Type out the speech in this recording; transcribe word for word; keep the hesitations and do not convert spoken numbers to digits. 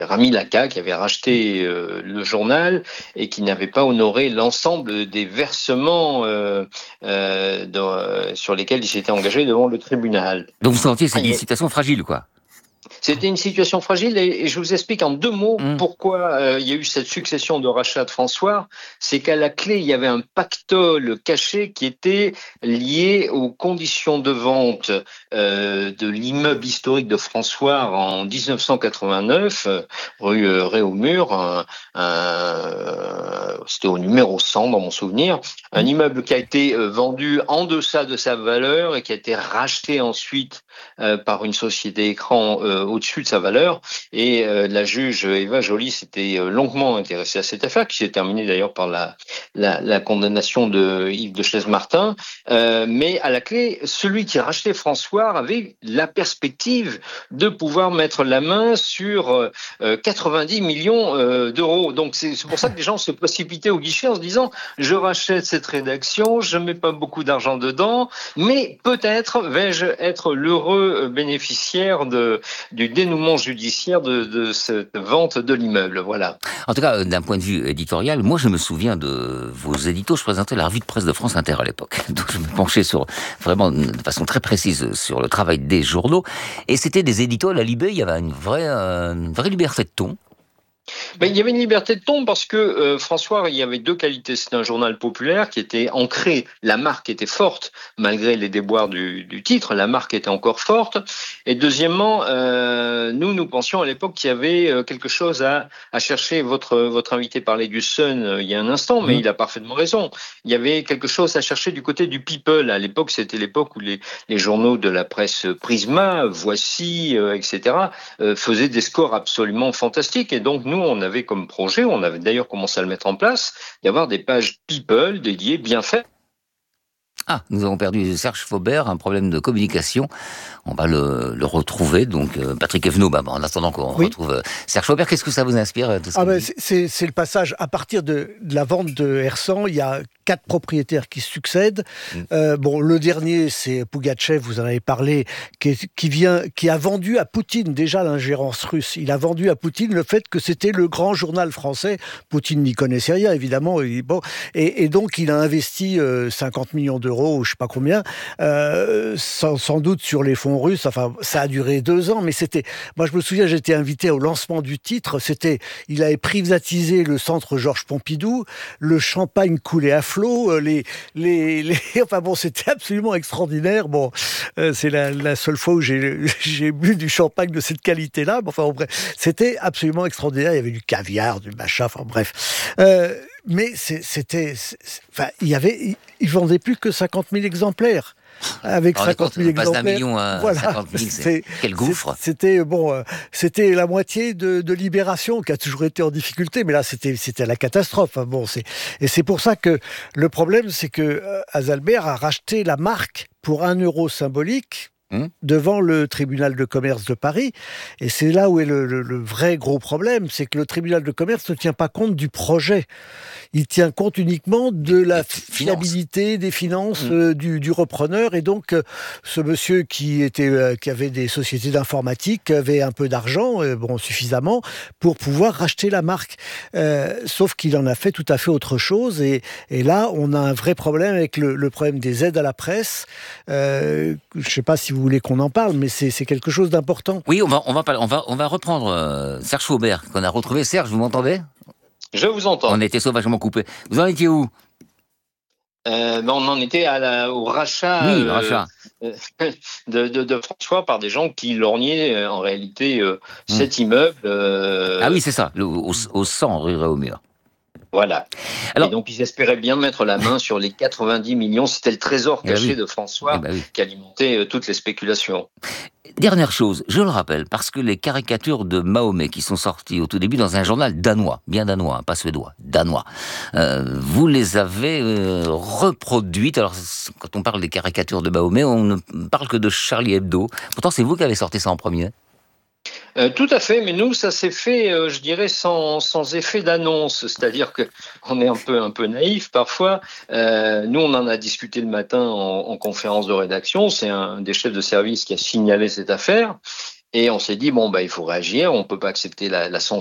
Rami Laka qui avait racheté euh, le journal et qui n'avait pas honoré l'ensemble des versements euh, euh, dans, euh, sur lesquels il s'était engagé devant le tribunal. Donc vous sentiez que c'était une situation fragile, quoi. C'était une situation fragile et, et je vous explique en deux mots Mmh. pourquoi euh, il y a eu cette succession de rachats de François. C'est qu'à la clé, il y avait un pactole caché qui était lié aux conditions de vente euh, de l'immeuble historique de François en dix-neuf cent quatre-vingt-neuf, euh, rue euh, Réaumur. Un, un, c'était au numéro cent dans mon souvenir. Un immeuble qui a été euh, vendu en deçà de sa valeur et qui a été racheté ensuite euh, par une société écran euh, au-dessus de sa valeur. Et euh, la juge Eva Joly s'était euh, longuement intéressée à cette affaire, qui s'est terminée d'ailleurs par la, la, la condamnation de Yves de Chaise-Martin. Euh, mais à la clé, celui qui rachetait François avait la perspective de pouvoir mettre la main sur euh, quatre-vingt-dix millions euh, d'euros. Donc c'est, c'est pour ça que les gens se précipitaient au guichet en se disant « je rachète cette rédaction, je ne mets pas beaucoup d'argent dedans, mais peut-être vais-je être l'heureux bénéficiaire de, du dénouement judiciaire de, de cette vente de l'immeuble. » Voilà. En tout cas, d'un point de vue éditorial, moi je me souviens de vos éditos. Je présentais la revue de presse de France Inter à l'époque. Donc je me penchais sur, vraiment de façon très précise sur le travail des journaux. Et c'était des éditos à la Libé, il y avait une vraie, euh, une vraie liberté de ton. Ben, il y avait une liberté de ton parce que euh, François, il y avait deux qualités. C'était un journal populaire qui était ancré. La marque était forte, malgré les déboires du, du titre. La marque était encore forte. Et deuxièmement, euh, nous, nous pensions à l'époque qu'il y avait euh, quelque chose à, à chercher. Votre, votre invité parlait du Sun euh, il y a un instant, mais mmh. il a parfaitement raison. Il y avait quelque chose à chercher du côté du people. À l'époque, c'était l'époque où les, les journaux de la presse Prisma, Voici, euh, et cetera, euh, faisaient des scores absolument fantastiques. Et donc, nous, on avait comme projet, on avait d'ailleurs commencé à le mettre en place, d'avoir des pages people dédiées bien faites. Ah, nous avons perdu Serge Faubert, un problème de communication. On va le, le retrouver. Donc, euh, Patrick Evenot, bah, en attendant qu'on oui. retrouve euh, Serge Faubert, qu'est-ce que ça vous inspire tout ce ah ben, c'est, c'est le passage. À partir de, de la vente de Hersant, il y a quatre propriétaires qui succèdent. Mmh. Euh, bon, le dernier, c'est Pougatchev, vous en avez parlé, qui, qui, vient, qui a vendu à Poutine déjà l'ingérence russe. Il a vendu à Poutine le fait que c'était le grand journal français. Poutine n'y connaissait rien, évidemment. Et, bon, et, et donc, il a investi euh, cinquante millions d'euros, ou je ne sais pas combien, euh, sans, sans doute sur les fonds russes. Enfin, ça a duré deux ans, mais c'était... Moi, je me souviens, j'étais invité au lancement du titre. C'était... Il avait privatisé le centre Georges Pompidou. Le champagne coulait à flot. Les, les, les... Enfin bon, c'était absolument extraordinaire. Bon, euh, c'est la, la seule fois où j'ai, j'ai bu du champagne de cette qualité-là. Bon, enfin, bon, bref, c'était absolument extraordinaire. Il y avait du caviar, du machin, enfin bref. Euh, mais c'est, c'était... C'est, enfin, il y avait... Il vendait plus que cinquante mille exemplaires. Avec alors, cinquante mille exemplaires. Passe d'un million à voilà. cinquante mille, c'est... C'est... Quel gouffre. C'était, bon, euh, c'était la moitié de, de Libération qui a toujours été en difficulté, mais là, c'était, c'était la catastrophe. Hein. Bon, c'est... Et c'est pour ça que le problème, c'est que euh, Azalbert a racheté la marque pour un euro symbolique devant le tribunal de commerce de Paris. Et c'est là où est le, le, le vrai gros problème, c'est que le tribunal de commerce ne tient pas compte du projet. Il tient compte uniquement de la fiabilité des finances mmh. euh, du, du repreneur. Et donc, euh, ce monsieur qui, était, euh, qui avait des sociétés d'informatique avait un peu d'argent, euh, bon, suffisamment, pour pouvoir racheter la marque. Euh, sauf qu'il en a fait tout à fait autre chose. Et, et là, on a un vrai problème avec le, le problème des aides à la presse. Euh, je ne sais pas si vous voulez qu'on en parle, mais c'est, c'est quelque chose d'important. Oui, on va, on va, on va, on va reprendre euh, Serge Faubert, qu'on a retrouvé. Serge, vous m'entendez ? Je vous entends. On était sauvagement coupés. Vous en étiez où ? Euh, ben on en était à la, au rachat, oui, euh, rachat. De, de, de François par des gens qui lorgnaient euh, en réalité euh, mmh. cet immeuble. Euh... Ah oui, c'est ça, le, au, au cent rue Réaumur. Voilà. Alors, et donc, ils espéraient bien mettre la main sur les quatre-vingt-dix millions. C'était le trésor caché eh oui. de François eh ben oui. qui alimentait euh, toutes les spéculations. Dernière chose, je le rappelle, parce que les caricatures de Mahomet qui sont sorties au tout début dans un journal danois, bien danois, hein, pas suédois, danois, euh, vous les avez euh, reproduites. Alors, quand on parle des caricatures de Mahomet, on ne parle que de Charlie Hebdo. Pourtant, c'est vous qui avez sorti ça en premier. Euh, tout à fait, mais nous, ça s'est fait, euh, je dirais, sans, sans effet d'annonce. C'est-à-dire que on est un peu, un peu naïf parfois. Euh, nous, on en a discuté le matin en, en conférence de rédaction. C'est un des chefs de service qui a signalé cette affaire. Et on s'est dit, bon, bah, il faut réagir, on ne peut pas accepter la, la